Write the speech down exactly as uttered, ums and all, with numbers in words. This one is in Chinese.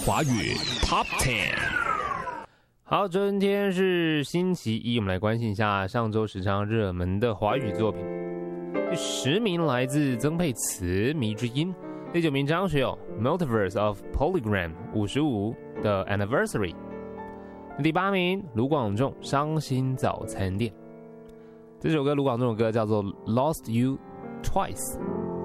华语 Top Ten。 好，今天是星期一，我们来关心一下上周时常热门的华语作品。第十名来自曾沛慈《迷之音》，第九名张学友《Multiverse of Polygram》五十五的 Anniversary。第八名卢广仲《伤心早餐店》。这首歌卢广仲的歌叫做 Lost You Twice。